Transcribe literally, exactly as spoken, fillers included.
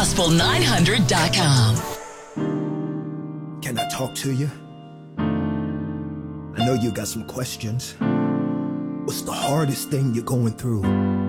gospel nine hundred dot com. Can I talk to you? I know you got some questions. What's the hardest thing you're going through?